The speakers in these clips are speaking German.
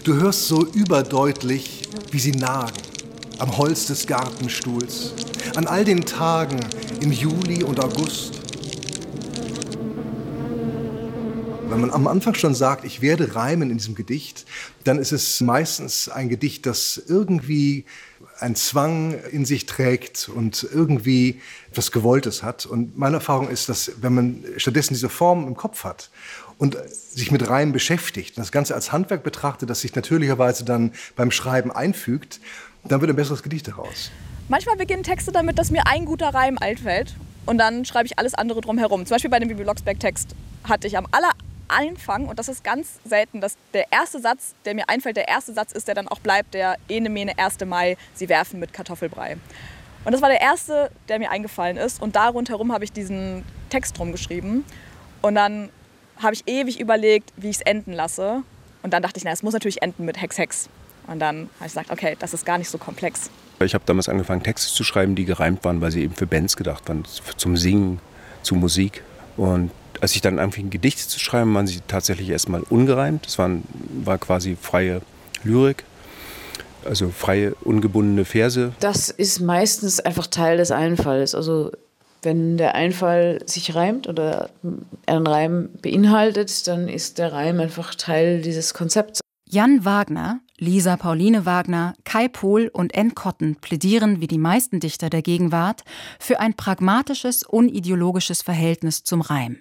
Du hörst so überdeutlich, wie sie nagen, am Holz des Gartenstuhls, an all den Tagen im Juli und August. Wenn man am Anfang schon sagt, ich werde reimen in diesem Gedicht, dann ist es meistens ein Gedicht, das irgendwie einen Zwang in sich trägt und irgendwie etwas Gewolltes hat. Und meine Erfahrung ist, dass wenn man stattdessen diese Form im Kopf hat und sich mit Reimen beschäftigt, das Ganze als Handwerk betrachtet, das sich natürlicherweise dann beim Schreiben einfügt, dann wird ein besseres Gedicht daraus. Manchmal beginnen Texte damit, dass mir ein guter Reim einfällt und dann schreibe ich alles andere drumherum. Zum Beispiel bei dem Bibi Blocksberg-Text hatte ich am Anfang, und das ist ganz selten, dass der erste Satz, der mir einfällt, der erste Satz ist, der dann auch bleibt, der Ene Mene 1. Mai, sie werfen mit Kartoffelbrei. Und das war der erste, der mir eingefallen ist, und da rundherum habe ich diesen Text drum geschrieben. Und dann habe ich ewig überlegt, wie ich es enden lasse. Und dann dachte ich, na, es muss natürlich enden mit Hex, Hex. Und dann habe ich gesagt, okay, das ist gar nicht so komplex. Ich habe damals angefangen, Texte zu schreiben, die gereimt waren, weil sie eben für Bands gedacht waren, zum Singen, zu Musik. Und als ich dann anfing, Gedichte zu schreiben, waren sie tatsächlich erstmal ungereimt. Das war quasi freie Lyrik, also freie, ungebundene Verse. Das ist meistens einfach Teil des Einfalls. Also wenn der Einfall sich reimt oder einen Reim beinhaltet, dann ist der Reim einfach Teil dieses Konzepts. Jan Wagner, Lisa Pauline Wagner, Kai Pohl und Ann Cotton plädieren wie die meisten Dichter der Gegenwart für ein pragmatisches, unideologisches Verhältnis zum Reim.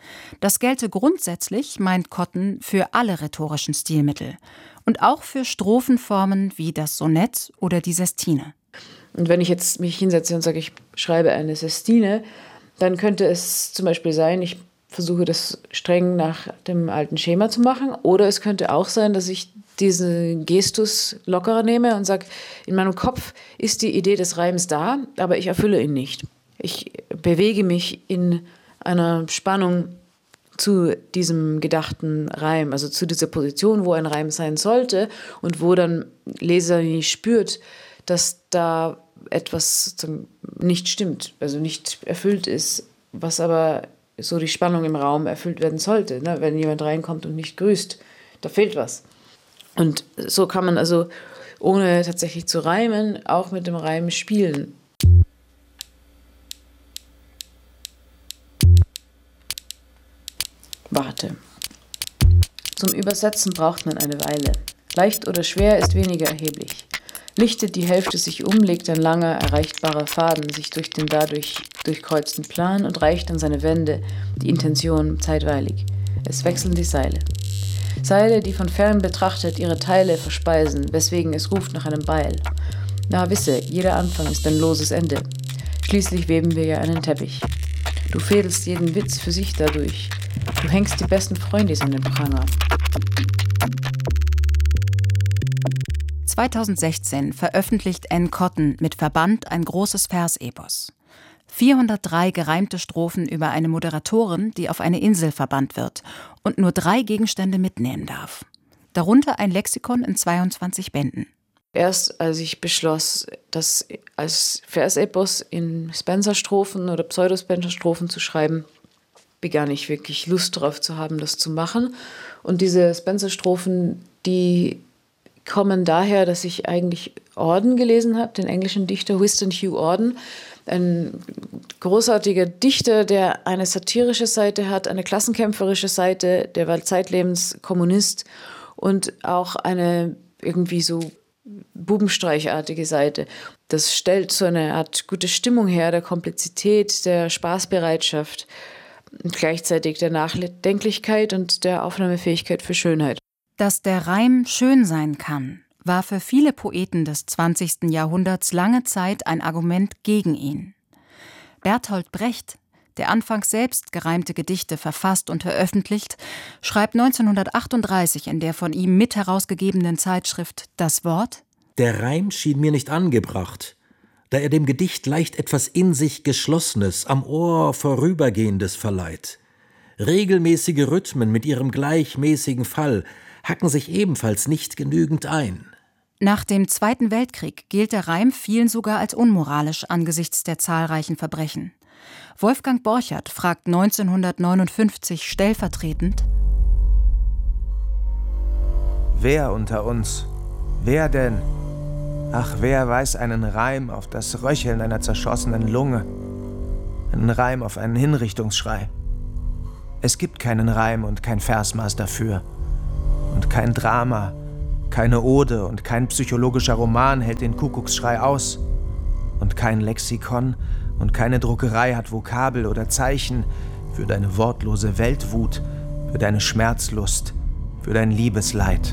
Das gelte grundsätzlich, meint Cotton, für alle rhetorischen Stilmittel und auch für Strophenformen wie das Sonett oder die Sestine. Und wenn ich jetzt mich hinsetze und sage, ich schreibe eine Sestine, dann könnte es zum Beispiel sein, ich versuche das streng nach dem alten Schema zu machen, oder es könnte auch sein, dass ich diesen Gestus lockerer nehme und sage, in meinem Kopf ist die Idee des Reims da, aber ich erfülle ihn nicht. Ich bewege mich in einer Spannung zu diesem gedachten Reim, also zu dieser Position, wo ein Reim sein sollte und wo dann Leser nicht spürt, dass da etwas nicht stimmt, also nicht erfüllt ist, was aber so die Spannung im Raum erfüllt werden sollte. Ne? Wenn jemand reinkommt und nicht grüßt, da fehlt was. Und so kann man also, ohne tatsächlich zu reimen, auch mit dem Reim spielen. Warte. Zum Übersetzen braucht man eine Weile. Leicht oder schwer ist weniger erheblich. Lichtet die Hälfte sich um, legt ein langer, erreichbarer Faden sich durch den dadurch durchkreuzten Plan und reicht an seine Wände, die Intention zeitweilig. Es wechseln die Seile. Seile, die von fern betrachtet ihre Teile verspeisen, weswegen es ruft nach einem Beil. Na wisse, jeder Anfang ist ein loses Ende. Schließlich weben wir ja einen Teppich. Du fädelst jeden Witz für sich dadurch. Du hängst die besten Freundis an den Pranger. 2016 veröffentlicht Ann Cotton mit Verband ein großes Versepos. 403 gereimte Strophen über eine Moderatorin, die auf eine Insel verbannt wird und nur 3 Gegenstände mitnehmen darf. Darunter ein Lexikon in 22 Bänden. Erst als ich beschloss, das als Versepos in Spencer-Strophen oder Pseudo-Spencer-Strophen zu schreiben, begann ich wirklich Lust drauf zu haben, das zu machen. Und diese Spencer-Strophen, die kommen daher, dass ich eigentlich Auden gelesen habe, den englischen Dichter Wystan Hugh Auden. Ein großartiger Dichter, der eine satirische Seite hat, eine klassenkämpferische Seite, der war zeitlebens Kommunist und auch eine irgendwie so bubenstreichartige Seite. Das stellt so eine Art gute Stimmung her, der Komplizität, der Spaßbereitschaft und gleichzeitig der Nachdenklichkeit und der Aufnahmefähigkeit für Schönheit. Dass der Reim schön sein kann, war für viele Poeten des 20. Jahrhunderts lange Zeit ein Argument gegen ihn. Bertolt Brecht, der anfangs selbst gereimte Gedichte verfasst und veröffentlicht, schreibt 1938 in der von ihm mit herausgegebenen Zeitschrift Das Wort: Der Reim schien mir nicht angebracht, da er dem Gedicht leicht etwas in sich Geschlossenes, am Ohr Vorübergehendes verleiht. Regelmäßige Rhythmen mit ihrem gleichmäßigen Fall hacken sich ebenfalls nicht genügend ein. Nach dem Zweiten Weltkrieg gilt der Reim vielen sogar als unmoralisch angesichts der zahlreichen Verbrechen. Wolfgang Borchert fragt 1959 stellvertretend: Wer unter uns? Wer denn? Ach, wer weiß einen Reim auf das Röcheln einer zerschossenen Lunge? Einen Reim auf einen Hinrichtungsschrei? Es gibt keinen Reim und kein Versmaß dafür. Und kein Drama, keine Ode und kein psychologischer Roman hält den Kuckucksschrei aus. Und kein Lexikon und keine Druckerei hat Vokabel oder Zeichen für deine wortlose Weltwut, für deine Schmerzlust, für dein Liebesleid.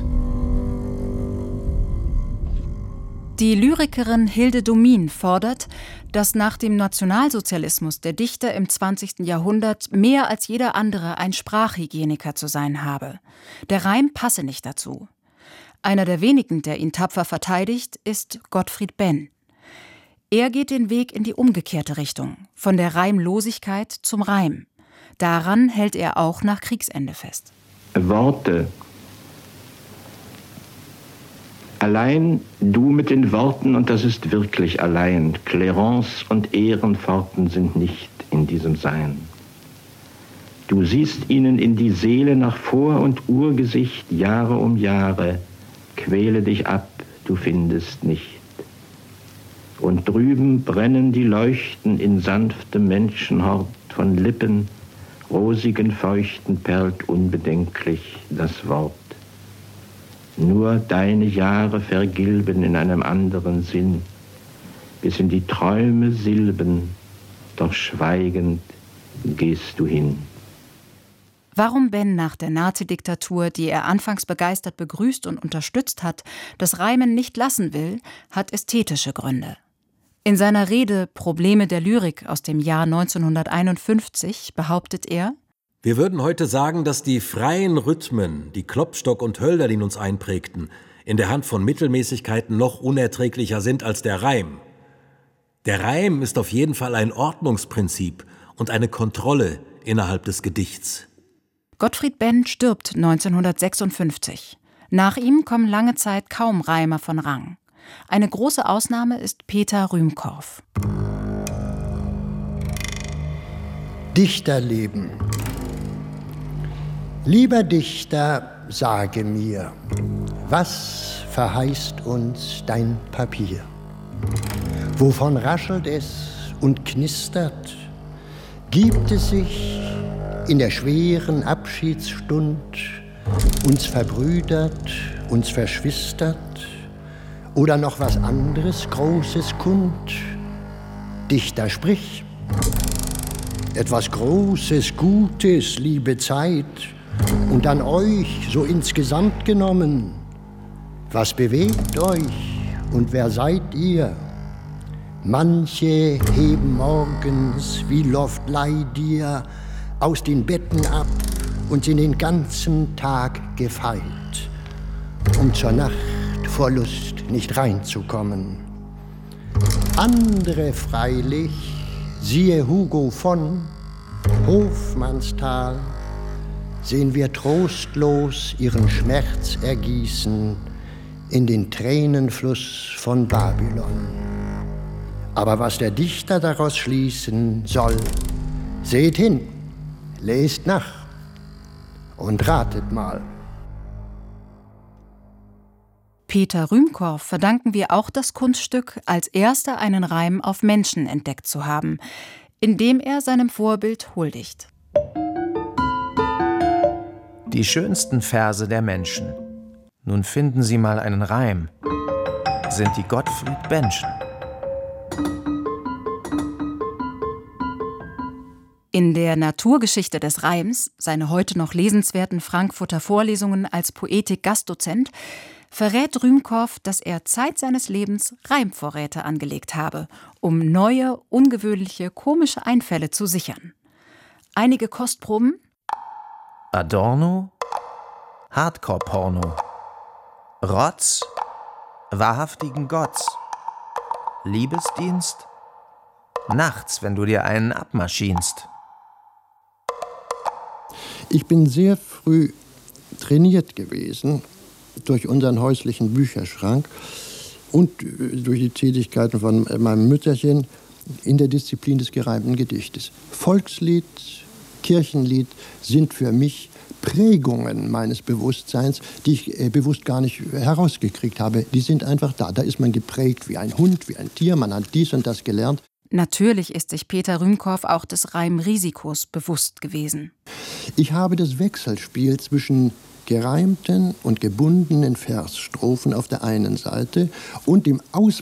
Die Lyrikerin Hilde Domin fordert, dass nach dem Nationalsozialismus der Dichter im 20. Jahrhundert mehr als jeder andere ein Sprachhygieniker zu sein habe. Der Reim passe nicht dazu. Einer der wenigen, der ihn tapfer verteidigt, ist Gottfried Benn. Er geht den Weg in die umgekehrte Richtung, von der Reimlosigkeit zum Reim. Daran hält er auch nach Kriegsende fest. Worte. Allein du mit den Worten, und das ist wirklich allein. Clarence und Ehrenpforten sind nicht in diesem Sein. Du siehst ihnen in die Seele nach Vor- und Urgesicht Jahre um Jahre. Quäle dich ab, du findest nicht. Und drüben brennen die Leuchten in sanftem Menschenhort von Lippen, rosigen Feuchten perlt unbedenklich das Wort. Nur deine Jahre vergilben in einem anderen Sinn, bis in die Träume Silben, doch schweigend gehst du hin. Warum Benn nach der Nazidiktatur, die er anfangs begeistert begrüßt und unterstützt hat, das Reimen nicht lassen will, hat ästhetische Gründe. In seiner Rede »Probleme der Lyrik« aus dem Jahr 1951 behauptet er: Wir würden heute sagen, dass die freien Rhythmen, die Klopstock und Hölderlin uns einprägten, in der Hand von Mittelmäßigkeiten noch unerträglicher sind als der Reim. Der Reim ist auf jeden Fall ein Ordnungsprinzip und eine Kontrolle innerhalb des Gedichts. Gottfried Benn stirbt 1956. Nach ihm kommen lange Zeit kaum Reimer von Rang. Eine große Ausnahme ist Peter Rühmkorff. Dichterleben. Lieber Dichter, sage mir, was verheißt uns dein Papier? Wovon raschelt es und knistert? Gibt es sich in der schweren Abschiedsstund uns verbrüdert, uns verschwistert? Oder noch was anderes Großes kund? Dichter, sprich. Etwas Großes, Gutes, liebe Zeit, und an euch so insgesamt genommen. Was bewegt euch und wer seid ihr? Manche heben morgens wie Loftlei-Dir aus den Betten ab und sind den ganzen Tag gefeit, um zur Nacht vor Lust nicht reinzukommen. Andere freilich, siehe Hugo von Hofmannsthal, sehen wir trostlos ihren Schmerz ergießen in den Tränenfluss von Babylon. Aber was der Dichter daraus schließen soll, seht hin, lest nach und ratet mal. Peter Rühmkorff verdanken wir auch das Kunststück, als erster einen Reim auf Menschen entdeckt zu haben, indem er seinem Vorbild huldigt. Die schönsten Verse der Menschen, nun finden Sie mal einen Reim, sind die Gottfried Benn'schen. In der Naturgeschichte des Reims, seine heute noch lesenswerten Frankfurter Vorlesungen als Poetik-Gastdozent, verrät Rühmkorff, dass er Zeit seines Lebens Reimvorräte angelegt habe, um neue, ungewöhnliche, komische Einfälle zu sichern. Einige Kostproben: Adorno, Hardcore-Porno, Rotz, wahrhaftigen Gotts, Liebesdienst, nachts, wenn du dir einen abmaschinst. Ich bin sehr früh trainiert gewesen durch unseren häuslichen Bücherschrank und durch die Tätigkeiten von meinem Mütterchen in der Disziplin des gereimten Gedichtes. Volkslied, Kirchenlied sind für mich Prägungen meines Bewusstseins, die ich bewusst gar nicht herausgekriegt habe. Die sind einfach da. Da ist man geprägt wie ein Hund, wie ein Tier. Man hat dies und das gelernt. Natürlich ist sich Peter Rühmkorff auch des Reimrisikos bewusst gewesen. Ich habe das Wechselspiel zwischen gereimten und gebundenen Versstrophen auf der einen Seite und dem Ausbau